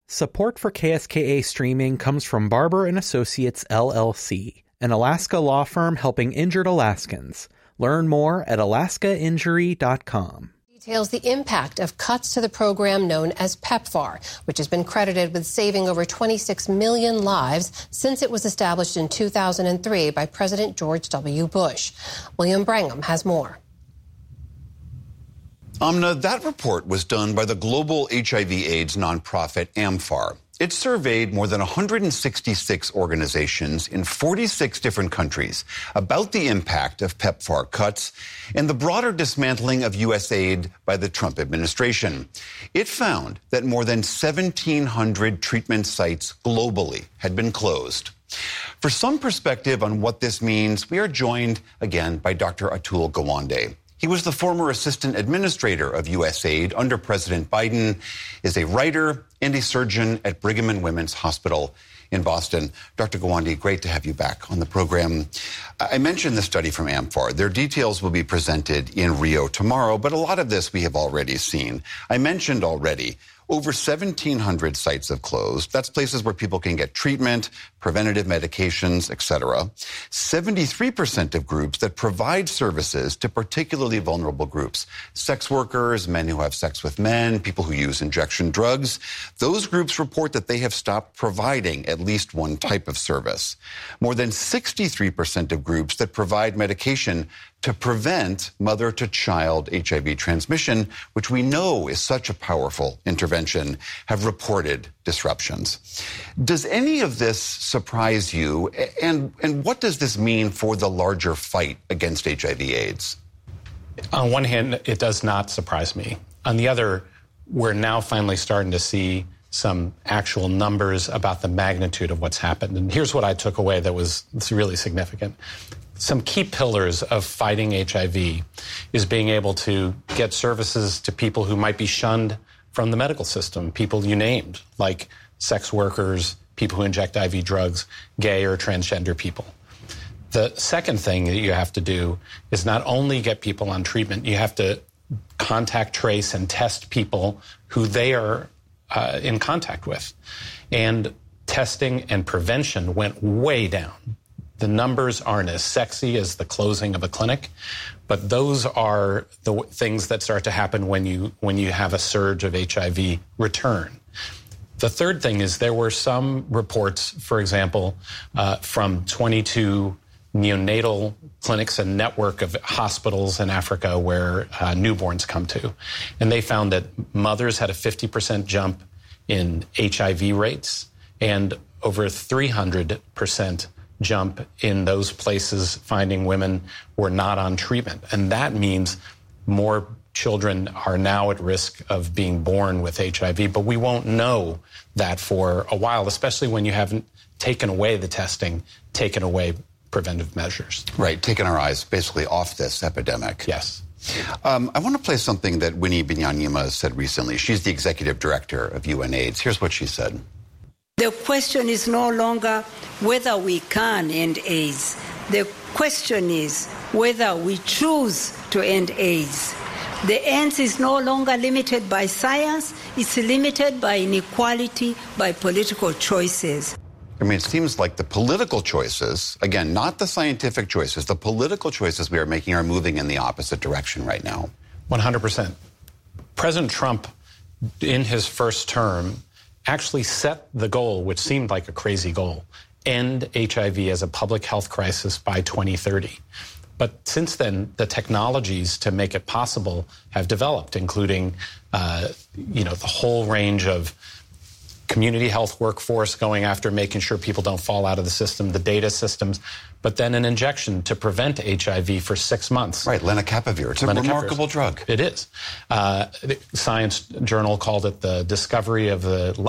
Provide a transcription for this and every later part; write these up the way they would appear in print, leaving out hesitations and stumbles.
Support for KSKA streaming comes from Barber & Associates, LLC, an Alaska law firm helping injured Alaskans. Learn more at alaskainjury.com. Details the impact of cuts to the program known as PEPFAR, which has been credited with saving over 26 million lives since it was established in 2003 by President George W. Bush. William Brangham has more. Amna, that report was done by the global HIV/AIDS nonprofit AMFAR. It surveyed more than 166 organizations in 46 different countries about the impact of PEPFAR cuts and the broader dismantling of U.S. aid by the Trump administration. It found that more than 1,700 treatment sites globally had been closed. For some perspective on what this means, we are joined again by Dr. Atul Gawande. He was the former assistant administrator of USAID under President Biden, is a writer and a surgeon at Brigham and Women's Hospital in Boston. Dr. Gawande, great to have you back on the program. I mentioned the study from AMFAR. Their details will be presented in Rio tomorrow, but a lot of this we have already seen. I mentioned already over 1,700 sites have closed. That's places where people can get treatment, preventative medications, etc. 73% of groups that provide services to particularly vulnerable groups, sex workers, men who have sex with men, people who use injection drugs, those groups report that they have stopped providing at least one type of service. More than 63% of groups that provide medication to prevent mother-to-child HIV transmission, which we know is such a powerful intervention, have reported disruptions. Does any of this surprise you? And what does this mean for the larger fight against HIV/AIDS? On one hand, it does not surprise me. On the other, we're now finally starting to see some actual numbers about the magnitude of what's happened. And here's what I took away that was really significant. Some key pillars of fighting HIV is being able to get services to people who might be shunned from the medical system, people you named, like sex workers, people who inject IV drugs, gay or transgender people. The second thing that you have to do is not only get people on treatment, you have to contact trace and test people who they are in contact with. And testing and prevention went way down. The numbers aren't as sexy as the closing of a clinic, but those are the things that start to happen when you have a surge of HIV return. The third thing is there were some reports, for example, from 22 neonatal clinics, a network of hospitals in Africa where newborns come to. And they found that mothers had a 50% jump in HIV rates and over 300% jump in those places finding women were not on treatment. And that means more children are now at risk of being born with HIV, but we won't know that for a while, especially when you haven't taken away the testing, taken away preventive measures. Right, taken our eyes basically off this epidemic. Yes. I want to play something that Winnie Byanyima said recently. She's the executive director of UNAIDS. Here's what she said. The question is no longer whether we can end AIDS. The question is whether we choose to end AIDS. The end is no longer limited by science. It's limited by inequality, by political choices. I mean, it seems like the political choices, again, not the scientific choices, the political choices we are making are moving in the opposite direction right now. 100%. President Trump, in his first term, actually set the goal, which seemed like a crazy goal, end HIV as a public health crisis by 2030. But since then, the technologies to make it possible have developed, including, the whole range of community health workforce going after making sure people don't fall out of the system, the data systems, but then an injection to prevent HIV for 6 months. Right, lenacapavir. It's a remarkable drug. It is. The Science Journal called it the discovery of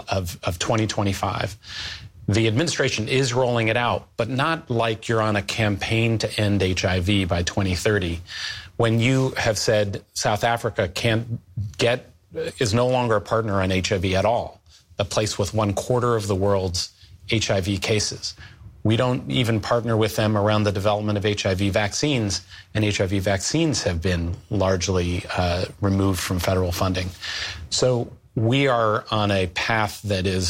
2025. The administration is rolling it out, but not like you're on a campaign to end HIV by 2030. When you have said South Africa is no longer a partner on HIV at all, a place with 1/4 of the world's HIV cases. We don't even partner with them around the development of HIV vaccines, and HIV vaccines have been largely removed from federal funding. So we are on a path that is